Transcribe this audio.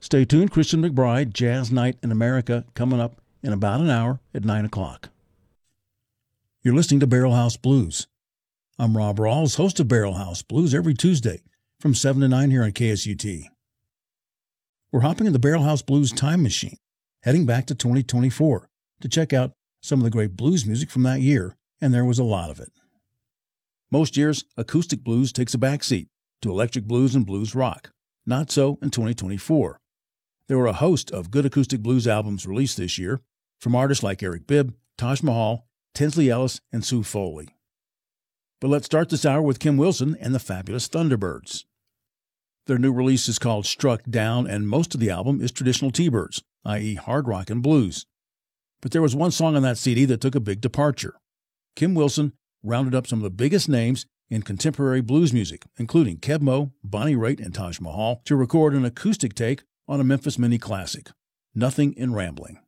Stay tuned. Christian McBride, Jazz Night in America, coming up in about an hour at 9 o'clock. You're listening to Barrel House Blues. I'm Rob Rawls, host of Barrel House Blues every Tuesday from 7 to 9 here on KSUT. We're hopping in the Barrel House Blues time machine, heading back to 2024 to check out some of the great blues music from that year, and there was a lot of it. Most years, acoustic blues takes a backseat to electric blues and blues rock. Not so in 2024. There were a host of good acoustic blues albums released this year from artists like Eric Bibb, Taj Mahal, Tinsley Ellis, and Sue Foley. But let's start this hour with Kim Wilson and the Fabulous Thunderbirds. Their new release is called Struck Down, and most of the album is traditional T-Birds, i.e. hard rock and blues. But there was one song on that CD that took a big departure. Kim Wilson rounded up some of the biggest names in contemporary blues music, including Keb' Mo', Bonnie Raitt, and Taj Mahal, to record an acoustic take on a Memphis Mini classic, Nothing in Rambling.